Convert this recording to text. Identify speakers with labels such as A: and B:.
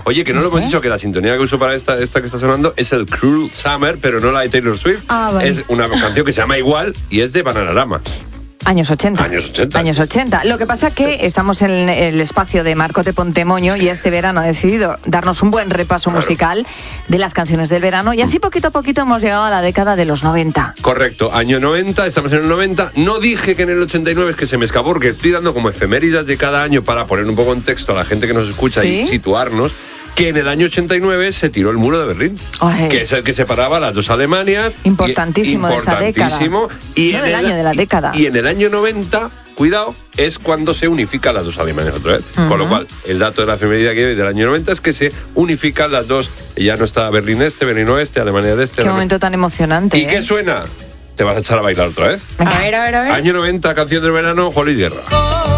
A: Oye, que no lo hemos dicho, que la sintonía que uso para esta que está sonando es el Cruel Summer, pero no la de Taylor Swift.
B: Vale.
A: Es una canción que se llama igual y es de Bananarama.
B: Años 80.
A: Años 80.
B: Lo que pasa es que estamos en el espacio de Marcote Pontemoño y este verano ha decidido darnos un buen repaso musical de las canciones del verano y así poquito a poquito hemos llegado a la década de los 90.
A: Correcto, año 90, estamos en el 90. No dije que en el 89, es que se me escapó, porque estoy dando como efemérides de cada año para poner un poco en texto a la gente que nos escucha y situarnos. Que en el año 89 se tiró el muro de Berlín, que es el que separaba las dos Alemanias.
B: Importantísimo de esa década.
A: Y
B: no
A: en
B: del año de la década.
A: Y en el año 90, cuidado, es cuando se unifican las dos Alemanias otra vez. Con lo cual, el dato de la efeméride aquí del año 90 es que se unifican las dos. Ya no está Berlín Este, Berlín Oeste, Alemania de Este.
B: Qué momento tan emocionante.
A: ¿Y qué suena? Te vas a echar a bailar otra vez.
B: A ver.
A: Año 90, canción del verano, Juan Luis Guerra.